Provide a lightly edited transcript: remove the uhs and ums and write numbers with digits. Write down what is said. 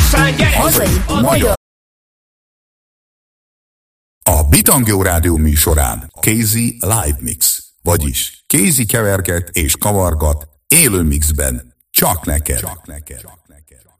Hazai, magyar. A Bitangó Rádió műsorán Casey Live Mix, vagyis Casey keverget és kavargat élő mixben, csak neked.